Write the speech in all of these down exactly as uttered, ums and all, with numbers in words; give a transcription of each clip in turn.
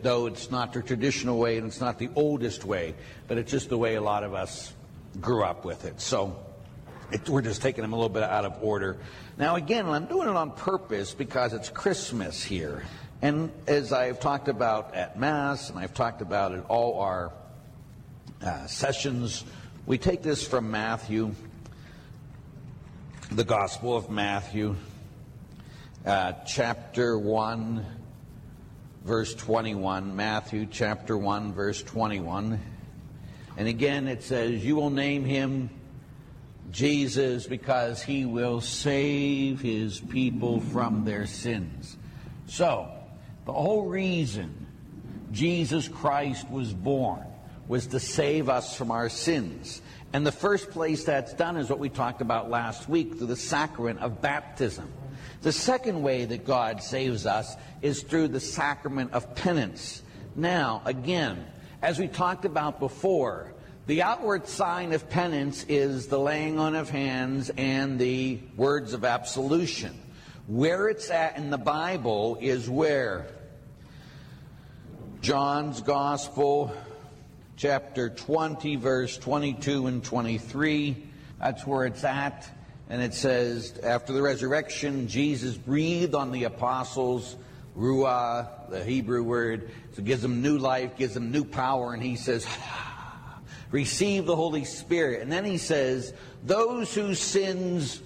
though it's not the traditional way and it's not the oldest way, but it's just the way a lot of us grew up with it. So it, we're just taking them a little bit out of order. Now again, I'm doing it on purpose because it's Christmas here. And as I've talked about at Mass, and I've talked about at all our uh, sessions, we take this from Matthew, the Gospel of Matthew, uh, chapter one, verse twenty-one. Matthew chapter one, verse twenty-one. And again it says, you will name him Jesus because he will save his people from their sins. So, the whole reason Jesus Christ was born was to save us from our sins. And the first place that's done is what we talked about last week, through the sacrament of baptism. The second way that God saves us is through the sacrament of penance. Now, again, as we talked about before, the outward sign of penance is the laying on of hands and the words of absolution. Where it's at in the Bible is where? John's Gospel, chapter twenty, verse twenty-two and twenty-three. That's where it's at. And it says, after the resurrection, Jesus breathed on the apostles, ruah, the Hebrew word. So it gives them new life, gives them new power, and he says, receive the Holy Spirit. And then he says, those whose sins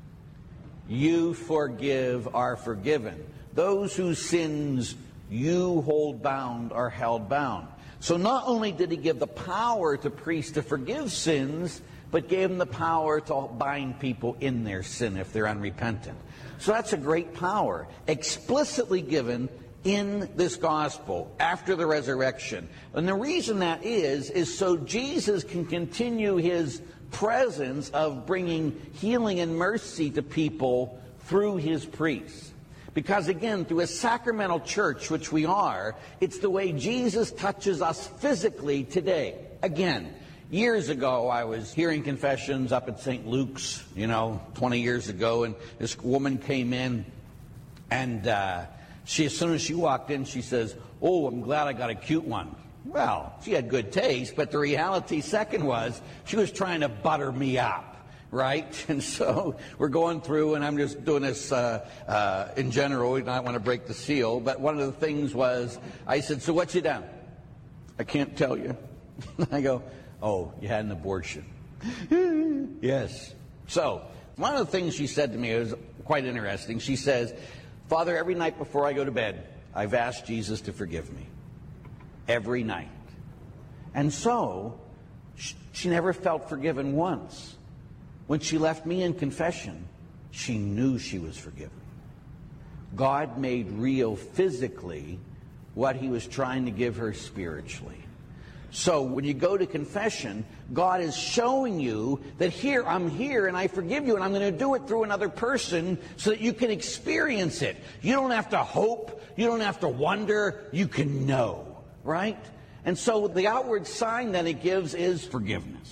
you forgive are forgiven. Those whose sins you hold bound are held bound. So not only did he give the power to priests to forgive sins, but gave them the power to bind people in their sin if they're unrepentant. So that's a great power, explicitly given in this gospel after the resurrection. And the reason that is, is so Jesus can continue his presence of bringing healing and mercy to people through his priests. Because again, through a sacramental church, which we are, it's the way Jesus touches us physically today. Again, years ago, I was hearing confessions up at Saint Luke's, you know, twenty years ago, and this woman came in, and uh, she, as soon as she walked in, she says, oh, I'm glad I got a cute one. Well, she had good taste, but the reality, second, was she was trying to butter me up. Right? And so we're going through, and I'm just doing this uh, uh, in general. We don't want to break the seal. But one of the things was, I said, so what you done? I can't tell you. I go, oh, you had an abortion. Yes. So one of the things she said to me was quite interesting. She says, Father, every night before I go to bed, I've asked Jesus to forgive me. Every night. And so she never felt forgiven once. When she left me in confession, she knew she was forgiven. God made real physically what he was trying to give her spiritually. So when you go to confession, God is showing you that here, I'm here and I forgive you, and I'm going to do it through another person so that you can experience it. You don't have to hope. You don't have to wonder. You can know, right? And so the outward sign that it gives is forgiveness.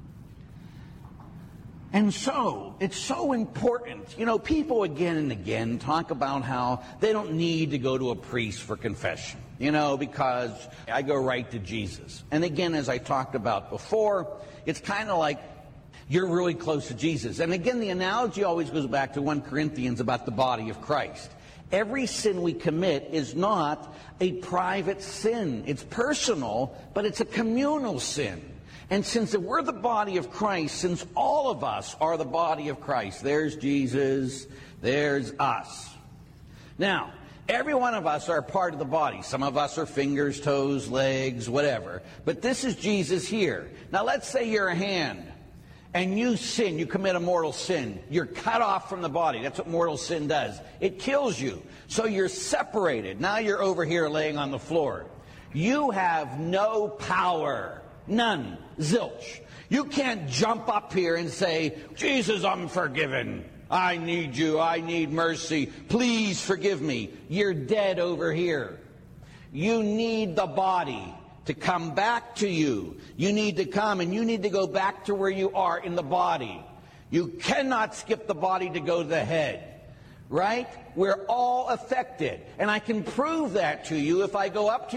And so, it's so important. You know, people again and again talk about how they don't need to go to a priest for confession, you know, because I go right to Jesus. And again, as I talked about before, it's kind of like you're really close to Jesus. And again, the analogy always goes back to First Corinthians about the body of Christ. Every sin we commit is not a private sin. It's personal, but it's a communal sin. And since we're the body of Christ, since all of us are the body of Christ, there's Jesus, there's us. Now, every one of us are part of the body. Some of us are fingers, toes, legs, whatever. But this is Jesus here. Now, let's say you're a hand, and you sin, you commit a mortal sin. You're cut off from the body. That's what mortal sin does. It kills you. So you're separated. Now you're over here laying on the floor. You have no power. None. Zilch. You can't jump up here and say, Jesus, I'm forgiven. I need you. I need mercy. Please forgive me. You're dead over here. You need the body to come back to you. You need to come, and you need to go back to where you are in the body. You cannot skip the body to go to the head. Right? We're all affected. And I can prove that to you if I go up to